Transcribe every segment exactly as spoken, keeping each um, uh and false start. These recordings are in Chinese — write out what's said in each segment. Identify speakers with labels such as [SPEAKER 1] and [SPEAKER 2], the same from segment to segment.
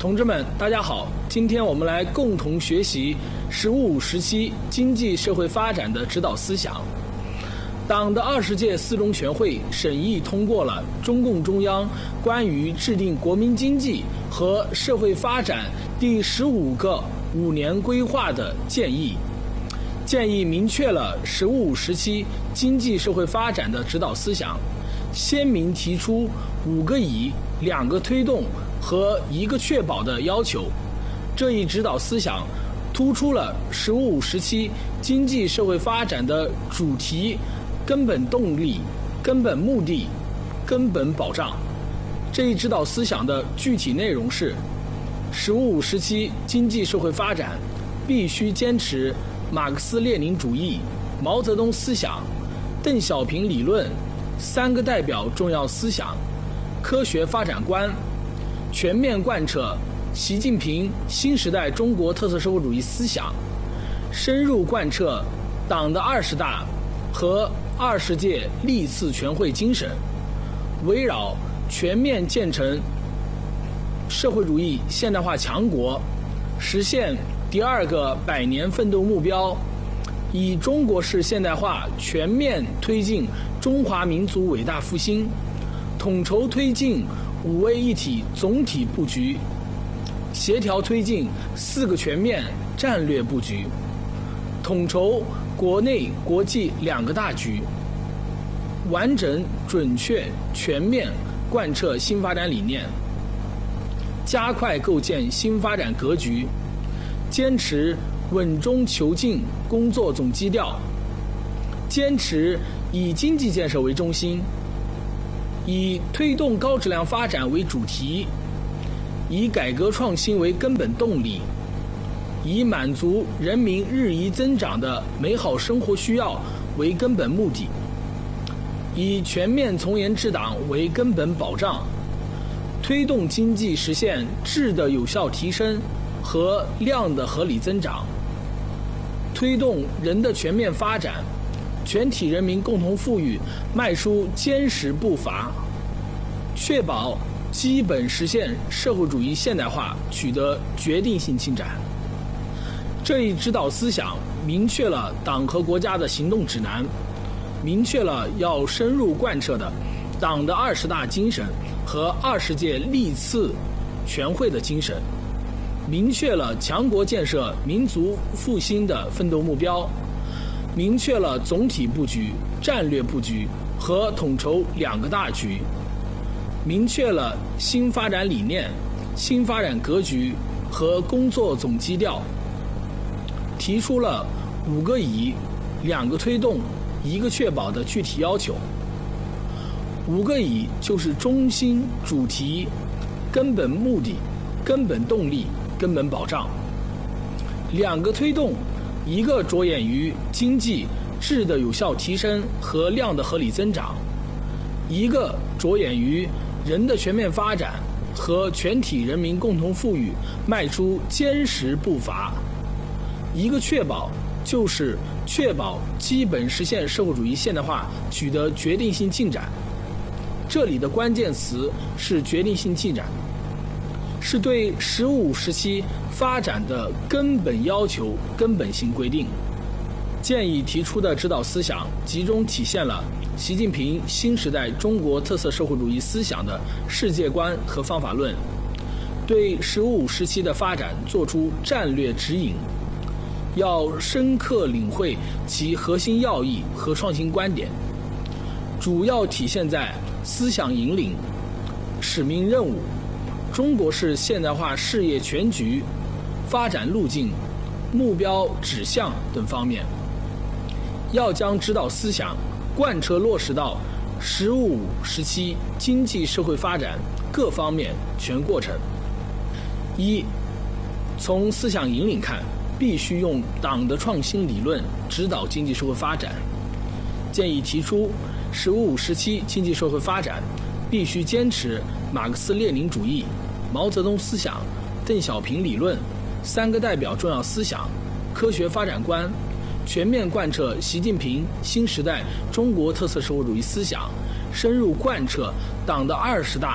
[SPEAKER 1] 同志们，大家好！今天我们来共同学习十五时期经济社会发展的指导思想。党的二十届四中全会审议通过了中共中央关于制定国民经济和社会发展第十五个五年规划的建议，建议明确了十五时期经济社会发展的指导思想，鲜明提出五个以、两个推动和一个确保的要求。这一指导思想突出了十五时期经济社会发展的主题、根本动力、根本目的、根本保障。这一指导思想的具体内容是：十五时期经济社会发展必须坚持马克思列宁主义、毛泽东思想、邓小平理论、三个代表重要思想、科学发展观，全面贯彻习近平新时代中国特色社会主义思想，深入贯彻党的二十大和二十届历次全会精神，围绕全面建成社会主义现代化强国，实现第二个百年奋斗目标，以中国式现代化全面推进中华民族伟大复兴，统筹推进五位一体总体布局，协调推进四个全面战略布局，统筹国内国际两个大局，完整准确全面贯彻新发展理念，加快构建新发展格局，坚持稳中求进工作总基调，坚持以经济建设为中心，以推动高质量发展为主题，以改革创新为根本动力，以满足人民日益增长的美好生活需要为根本目的，以全面从严治党为根本保障，推动经济实现质的有效提升和量的合理增长，推动人的全面发展，全体人民共同富裕迈出坚实步伐，确保基本实现社会主义现代化取得决定性进展。这一指导思想明确了党和国家的行动指南，明确了要深入贯彻的党的二十大精神和二十届历次全会的精神，明确了强国建设民族复兴的奋斗目标，明确了总体布局、战略布局和统筹两个大局，明确了新发展理念、新发展格局和工作总基调，提出了五个以、两个推动、一个确保的具体要求。五个以就是中心、主题、根本目的、根本动力、根本保障；两个推动，一个着眼于经济质的有效提升和量的合理增长，一个着眼于人的全面发展和全体人民共同富裕迈出坚实步伐；一个确保，就是确保基本实现社会主义现代化取得决定性进展。这里的关键词是决定性进展，是对十五时期发展的根本要求、根本性规定。建议提出的指导思想集中体现了习近平新时代中国特色社会主义思想的世界观和方法论，对十五时期的发展作出战略指引，要深刻领会其核心要义和创新观点，主要体现在思想引领、使命任务、中国式现代化事业全局、发展路径、目标指向等方面。要将指导思想贯彻落实到十五时期经济社会发展各方面全过程。一、从思想引领看，必须用党的创新理论指导经济社会发展。建议提出，十五时期经济社会发展必须坚持马克思列宁主义、毛泽东思想、邓小平理论、三个代表重要思想、科学发展观，全面贯彻习近平新时代中国特色社会主义思想，深入贯彻党的二十大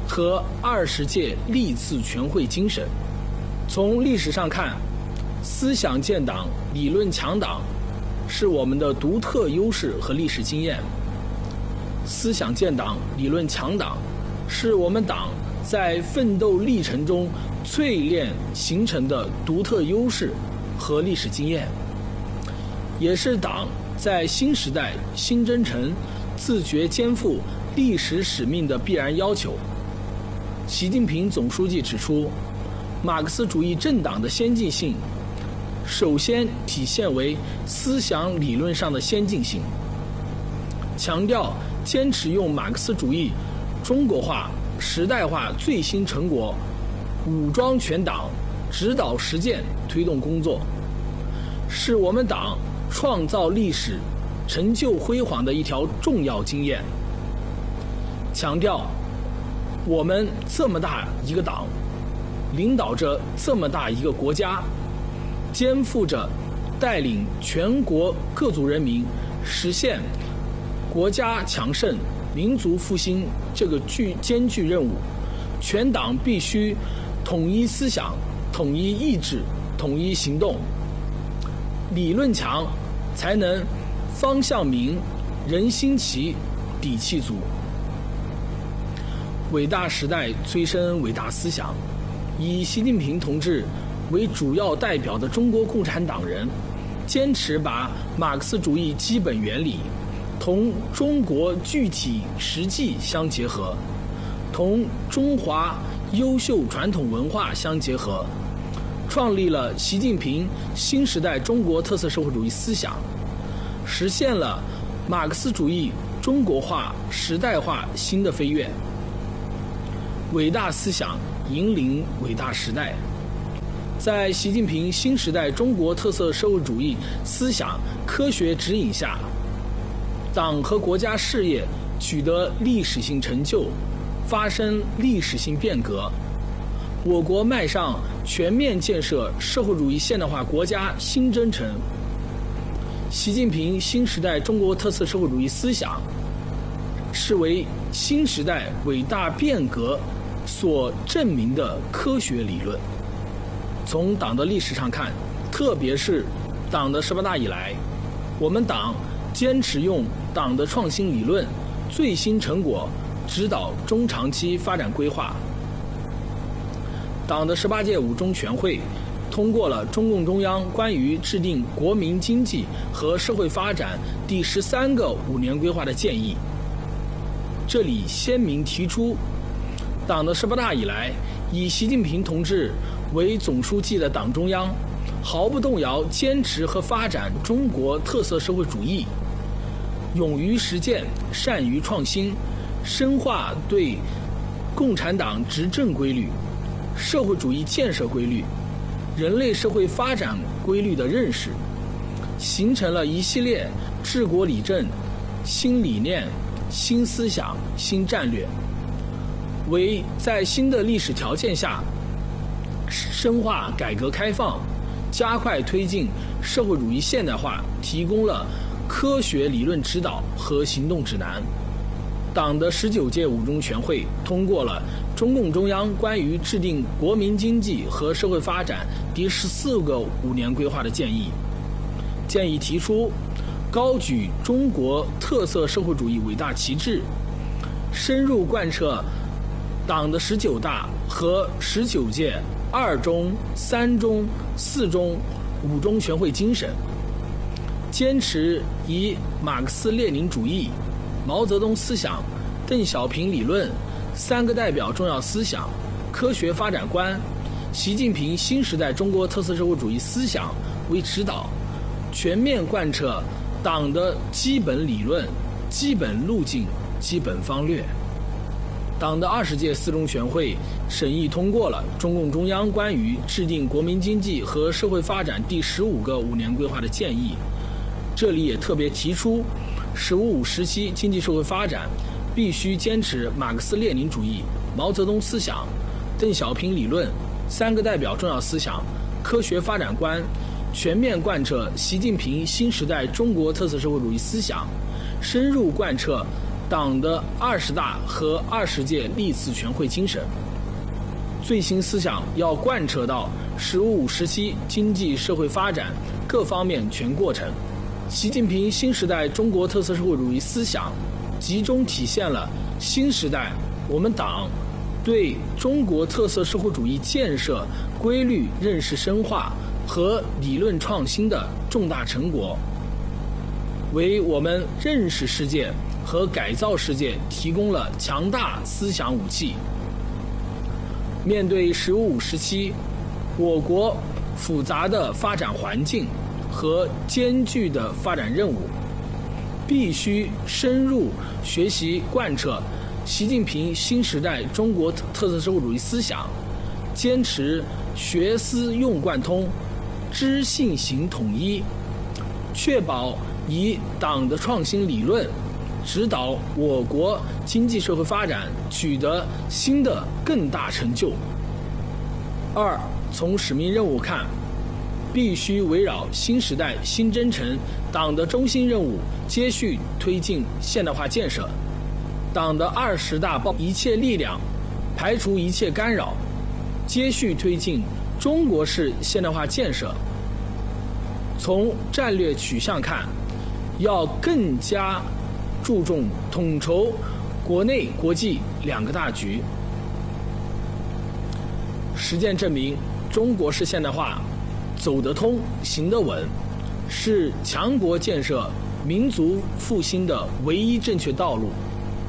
[SPEAKER 1] 和二十届历次全会精神。从历史上看，思想建党、理论强党是我们的独特优势和历史经验。思想建党、理论强党是我们党在奋斗历程中淬炼形成的独特优势和历史经验，也是党在新时代新征程自觉肩负历史使命的必然要求。习近平总书记指出，马克思主义政党的先进性首先体现为思想理论上的先进性，强调坚持用马克思主义中国化、时代化最新成果武装全党，指导实践推动工作，是我们党创造历史、成就辉煌的一条重要经验。强调我们这么大一个党，领导着这么大一个国家，肩负着带领全国各族人民实现国家强盛、民族复兴这个巨艰巨任务，全党必须统一思想、统一意志、统一行动。理论强，才能方向明、人心齐、底气足。伟大时代催生伟大思想，以习近平同志为主要代表的中国共产党人，坚持把马克思主义基本原理同中国具体实际相结合，同中华优秀传统文化相结合，创立了习近平新时代中国特色社会主义思想，实现了马克思主义中国化、时代化新的飞跃。伟大思想引领伟大时代。在习近平新时代中国特色社会主义思想科学指引下，党和国家事业取得历史性成就，发生历史性变革，我国迈上全面建设社会主义现代化国家新征程。习近平新时代中国特色社会主义思想是为新时代伟大变革所证明的科学理论。从党的历史上看，特别是党的十八大以来，我们党坚持用党的创新理论、最新成果指导中长期发展规划。党的十八届五中全会通过了中共中央关于制定国民经济和社会发展第十三个五年规划的建议。这里鲜明提出，党的十八大以来，以习近平同志为总书记的党中央毫不动摇坚持和发展中国特色社会主义，勇于实践，善于创新，深化对共产党执政规律、社会主义建设规律、人类社会发展规律的认识，形成了一系列治国理政、新理念、新思想、新战略，为在新的历史条件下深化改革开放、加快推进社会主义现代化提供了科学理论指导和行动指南。党的十九届五中全会通过了中共中央关于制定国民经济和社会发展第十四个五年规划的建议，建议提出高举中国特色社会主义伟大旗帜，深入贯彻党的十九大和十九届二中、三中、四中、五中全会精神，坚持以马克思列宁主义、毛泽东思想、邓小平理论三个代表重要思想、科学发展观、习近平新时代中国特色社会主义思想为指导，全面贯彻党的基本理论、基本路径、基本方略。党的二十届四中全会审议通过了中共中央关于制定国民经济和社会发展第十五个五年规划的建议。这里也特别提出，十五五时期经济社会发展必须坚持马克思列宁主义、毛泽东思想、邓小平理论三个代表重要思想、科学发展观，全面贯彻习近平新时代中国特色社会主义思想，深入贯彻党的二十大和二十届历次全会精神。最新思想要贯彻到“十五五”时期经济社会发展各方面全过程。习近平新时代中国特色社会主义思想集中体现了新时代我们党对中国特色社会主义建设规律认识深化和理论创新的重大成果，为我们认识世界和改造世界提供了强大思想武器。面对“十五五”时期我国复杂的发展环境和艰巨的发展任务，必须深入学习贯彻习近平新时代中国特色社会主义思想，坚持学思用贯通、知信行统一，确保以党的创新理论指导我国经济社会发展取得新的更大成就。二，从使命任务看，必须围绕新时代新征程党的中心任务，接续推进现代化建设。党的二十大报一切力量，排除一切干扰，接续推进中国式现代化建设。从战略取向看，要更加注重统筹国内国际两个大局。实践证明，中国式现代化走得通、行得稳，是强国建设、民族复兴的唯一正确道路。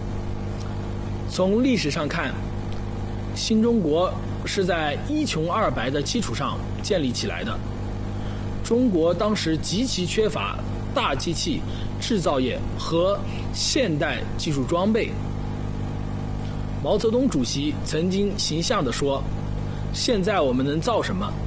[SPEAKER 1] 从历史上看，新中国是在一穷二白的基础上建立起来的。中国当时极其缺乏大机器制造业和现代技术装备。毛泽东主席曾经形象地说：“现在我们能造什么？